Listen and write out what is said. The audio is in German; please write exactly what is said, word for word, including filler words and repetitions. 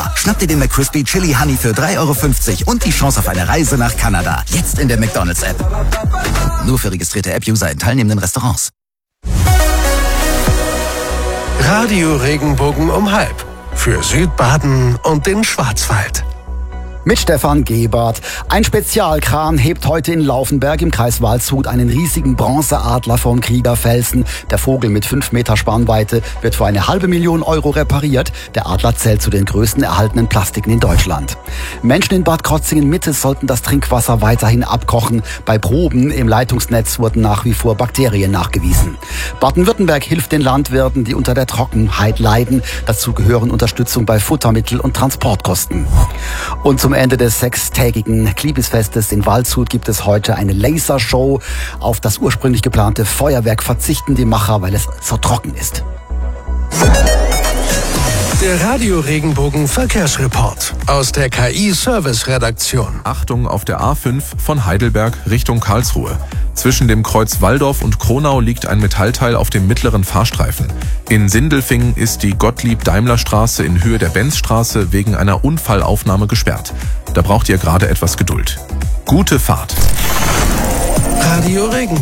Sommer. Schnapp dir den McCrispy Chili Honey für drei Euro fünfzig und die Chance auf eine Reise nach Kanada. Jetzt in der McDonald's-App. Nur für registrierte App-User in teilnehmenden Restaurants. Radio Regenbogen um halb. Für Südbaden und den Schwarzwald. Mit Stefan Gebert. Ein Spezialkran hebt heute in Laufenberg im Kreis Waldshut einen riesigen Bronzeadler vom Kriegerfelsen. Der Vogel mit fünf Meter Spannweite wird für eine halbe Million Euro repariert. Der Adler zählt zu den größten erhaltenen Plastiken in Deutschland. Menschen in Bad Krotzingen-Mitte sollten das Trinkwasser weiterhin abkochen. Bei Proben im Leitungsnetz wurden nach wie vor Bakterien nachgewiesen. Baden-Württemberg hilft den Landwirten, die unter der Trockenheit leiden. Dazu gehören Unterstützung bei Futtermittel- und Transportkosten. Und zum Ende des sechstägigen Kliebisfestes in Waldshut gibt es heute eine Lasershow. Auf das ursprünglich geplante Feuerwerk verzichten die Macher, weil es so trocken ist. Der Radio Regenbogen Verkehrsreport aus der K I-Service-Redaktion. Achtung auf der A fünf von Heidelberg Richtung Karlsruhe. Zwischen dem Kreuz Walldorf und Kronau liegt ein Metallteil auf dem mittleren Fahrstreifen. In Sindelfingen ist die Gottlieb-Daimler-Straße in Höhe der Benzstraße wegen einer Unfallaufnahme gesperrt. Da braucht ihr gerade etwas Geduld. Gute Fahrt. Radio Regenbogen.